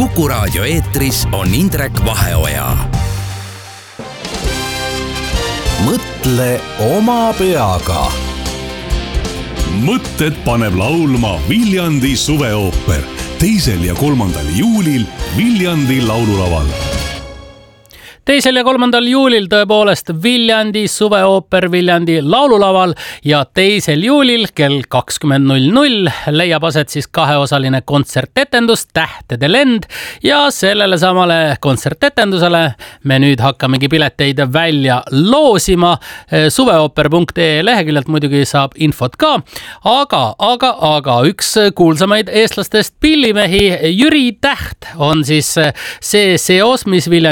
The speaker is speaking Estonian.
Kuku raadio eetris on Indrek Vaheoja. Mõtle oma peaga. Mõtted paneb laulma Viljandi suveooper 2. ja 3. juulil Viljandi laululaval. 2. ja 3. juulil tõepoolest Viljandi suveooper Viljandi laululaval ja 2. juulil kell 20.00 leiab aset siis kaheosaline kontsertetendus Tähtede lend ja sellele samale kontsertetendusele me nüüd hakkamegi pileteid välja loosima. Suveooper.ee leheküljelt muidugi saab infot ka, aga üks kuulsamaid eestlastest pillimehi Jüri Täht on siis see seos, mis Viljandi